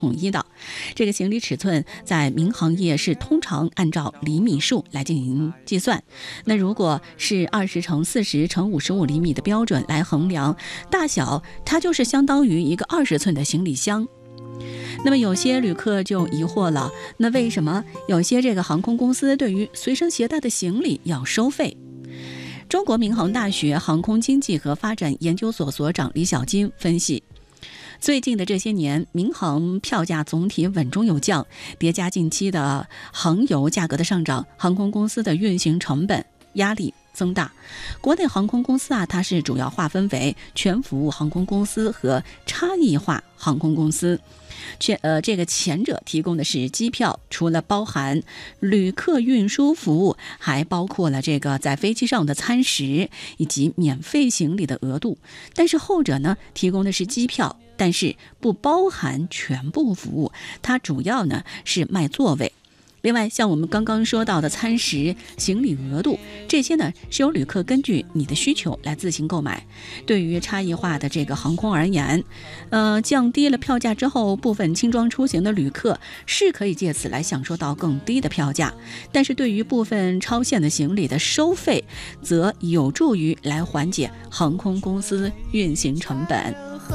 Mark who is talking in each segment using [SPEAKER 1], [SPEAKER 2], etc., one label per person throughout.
[SPEAKER 1] 统一的。这个行李尺寸在民航业是通常按照厘米数来进行计算。那如果是20×40×55厘米的标准来衡量大小，它就是相当于一个20寸的行李箱。那么有些旅客就疑惑了，那为什么有些这个航空公司对于随身携带的行李要收费？中国民航大学航空经济和发展研究所所长李小金分析，最近的这些年，民航票价总体稳中有降，叠加近期的航油价格的上涨，航空公司的运行成本压力增大。国内航空公司它是主要划分为全服务航空公司和差异化航空公司。这个前者提供的是机票，除了包含旅客运输服务，还包括了这个在飞机上的餐食以及免费行李的额度。但是后者呢，提供的是机票，但是不包含全部服务，它主要呢是卖座位。另外，像我们刚刚说到的餐食、行李额度，这些呢是由旅客根据你的需求来自行购买。对于差异化的这个航空而言，降低了票价之后，部分轻装出行的旅客是可以借此来享受到更低的票价，但是对于部分超限的行李的收费，则有助于来缓解航空公司运行成本。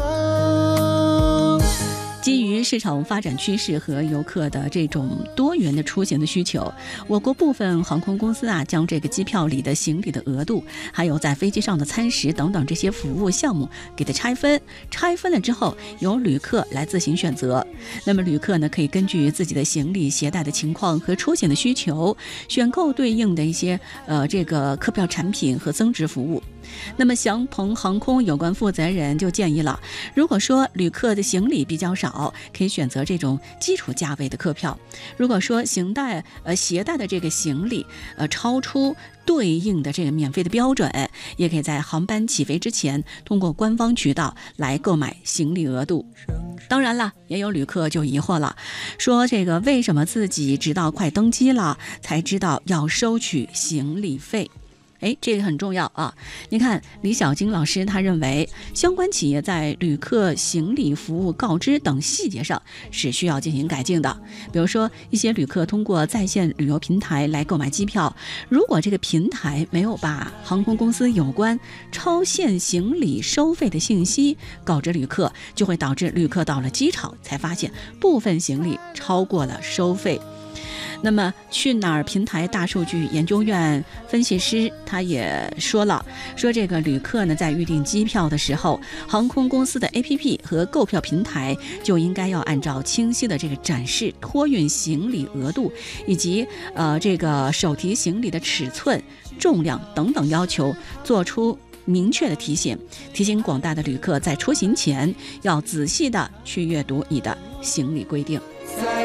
[SPEAKER 1] 基于市场发展趋势和游客的这种多元的出行的需求，我国部分航空公司将这个机票里的行李的额度，还有在飞机上的餐食等等这些服务项目给它拆分了之后，由旅客来自行选择。那么旅客呢，可以根据自己的行李携带的情况和出行的需求，选购对应的一些这个客票产品和增值服务。那么祥鹏航空有关负责人就建议了，如果说旅客的行李比较少，可以选择这种基础价位的客票。如果说携带的这个行李超出对应的这个免费的标准，也可以在航班起飞之前通过官方渠道来购买行李额度。当然了，也有旅客就疑惑了，说这个为什么自己直到快登机了才知道要收取行李费？这个很重要啊！你看，李小金老师他认为，相关企业在旅客行李服务告知等细节上是需要进行改进的。比如说，一些旅客通过在线旅游平台来购买机票，如果这个平台没有把航空公司有关超限行李收费的信息告知旅客，就会导致旅客到了机场才发现部分行李超过了收费。那么去哪儿平台大数据研究院分析师他也说了，说这个旅客呢在预订机票的时候，航空公司的 APP 和购票平台就应该要按照清晰的这个展示托运行李额度以及这个手提行李的尺寸、重量等等要求做出明确的提醒广大的旅客在出行前要仔细的去阅读你的行李规定。